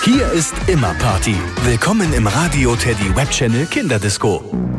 Hier ist immer Party. Willkommen im Radio Teddy Web Channel Kinderdisco.